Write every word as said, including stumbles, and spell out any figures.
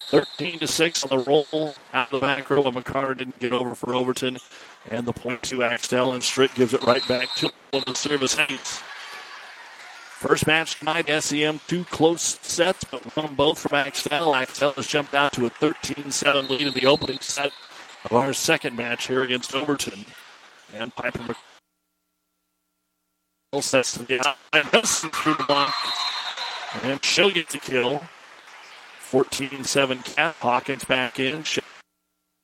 thirteen to six on the roll. Out of the back row, McCarr didn't get over for Overton. And the point to Axtell, and Strick gives it right back to one of the service hands. First match tonight, S E M, two close sets, but won them both from Axtell. Axtell has jumped out to a thirteen seven lead in the opening set of our second match here against Overton. And Piper McCarr sets to the outside through the block. And she'll get the kill. fourteen seven Cat. Hawkins back in. She'll